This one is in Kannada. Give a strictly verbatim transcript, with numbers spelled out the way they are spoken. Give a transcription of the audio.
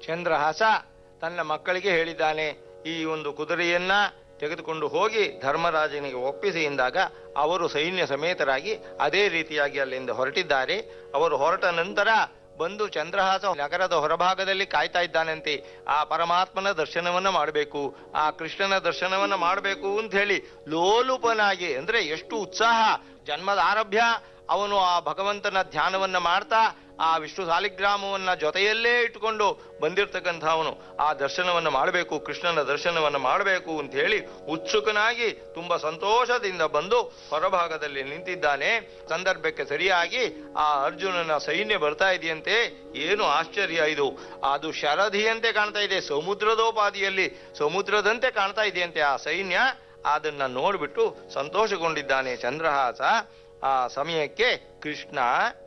ಚಂದ್ರಹಾಸ ತನ್ನ ಮಕ್ಕಳಿಗೆ ಹೇಳಿದ್ದಾನೆ, ಈ ಒಂದು ಕುದುರೆಯನ್ನ ತೆಗೆದುಕೊಂಡು ಹೋಗಿ ಧರ್ಮರಾಜನಿಗೆ ಒಪ್ಪಿಸಿ ಎಂದಾಗ ಅವರು ಸೈನ್ಯ ಸಮೇತರಾಗಿ ಅದೇ ರೀತಿಯಾಗಿ ಅಲ್ಲಿಂದ ಹೊರಟಿದ್ದಾರೆ. ಅವರು ಹೊರಟ ನಂತರ ಬಂದು ಚಂದ್ರಹಾಸ ನಗರದ ಹೊರಭಾಗದಲ್ಲಿ ಕಾಯ್ತಾ ಇದ್ದಾನಂತೆ. ಆ ಪರಮಾತ್ಮನ ದರ್ಶನವನ್ನ ಮಾಡಬೇಕು, ಆ ಕೃಷ್ಣನ ದರ್ಶನವನ್ನ ಮಾಡಬೇಕು ಅಂತ ಹೇಳಿ ಲೋಲುಪನಾಗಿ, ಅಂದ್ರೆ ಎಷ್ಟು ಉತ್ಸಾಹ. ಜನ್ಮದ ಆರಭ್ಯ ಅವನು ಆ ಭಗವಂತನ ಧ್ಯಾನವನ್ನ ಮಾಡ್ತಾ ಆ ವಿಷ್ಣು ಸಾಲಿಗ್ರಾಮವನ್ನ ಜೊತೆಯಲ್ಲೇ ಇಟ್ಟುಕೊಂಡು ಬಂದಿರತಕ್ಕಂಥವನು ಆ ದರ್ಶನವನ್ನ ಮಾಡಬೇಕು, ಕೃಷ್ಣನ ದರ್ಶನವನ್ನ ಮಾಡಬೇಕು ಅಂತ ಹೇಳಿ ಉತ್ಸುಕನಾಗಿ ತುಂಬಾ ಸಂತೋಷದಿಂದ ಬಂದು ಹೊರಭಾಗದಲ್ಲಿ ನಿಂತಿದ್ದಾನೆ. ಸಂದರ್ಭಕ್ಕೆ ಸರಿಯಾಗಿ ಆ ಅರ್ಜುನನ ಸೈನ್ಯ ಬರ್ತಾ ಇದೆಯಂತೆ. ಏನು ಆಶ್ಚರ್ಯ ಇದು! ಅದು ಶರಧಿಯಂತೆ ಕಾಣ್ತಾ ಇದೆ, ಸಮುದ್ರದೋಪಾದಿಯಲ್ಲಿ ಸಮುದ್ರದಂತೆ ಕಾಣ್ತಾ ಇದೆಯಂತೆ ಆ ಸೈನ್ಯ. ಅದನ್ನ ನೋಡ್ಬಿಟ್ಟು ಸಂತೋಷಗೊಂಡಿದ್ದಾನೆ ಚಂದ್ರಹಾಸ. ಆ ಸಮಯಕ್ಕೆ ಕೃಷ್ಣ